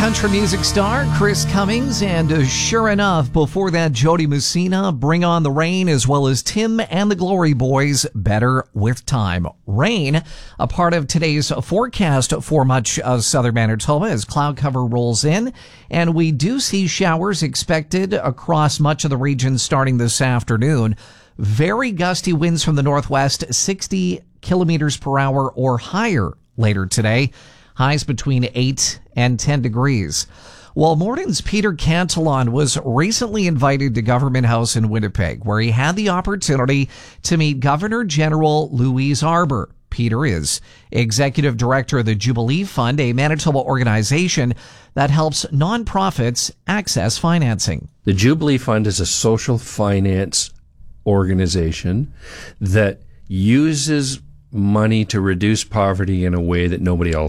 country music star Chris Cummings, and sure enough, before that, Jody Messina, Bring On the Rain, as well as Tim and the Glory Boys, Better With Time. Rain, a part of today's forecast for much of southern Manitoba as cloud cover rolls in, and we do see showers expected across much of the region starting this afternoon. Very gusty winds from the northwest, 60 kilometers per hour or higher later today. Highs between 8 and 10 degrees. Well, Morton's Peter Cantillon was recently invited to Government House in Winnipeg, where he had the opportunity to meet Governor General Louise Arbour. Peter is executive director of the Jubilee Fund, a Manitoba organization that helps nonprofits access financing. The Jubilee Fund is a social finance organization that uses money to reduce poverty in a way that nobody else